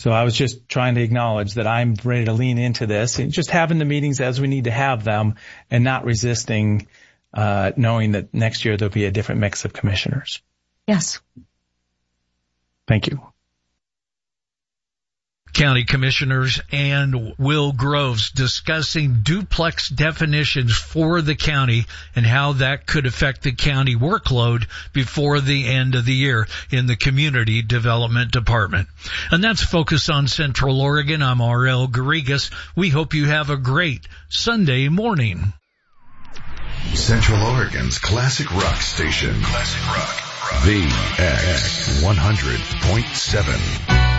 So I was just trying to acknowledge that I'm ready to lean into this and just having the meetings as we need to have them and not resisting, knowing that next year there'll be a different mix of commissioners. Yes. Thank you. County Commissioners and Will Groves discussing duplex definitions for the county and how that could affect the county workload before the end of the year in the Community Development Department. And that's Focus on Central Oregon. I'm R.L. Garrigas. We hope you have a great Sunday morning. Central Oregon's classic rock station. Classic rock. VX 100.7.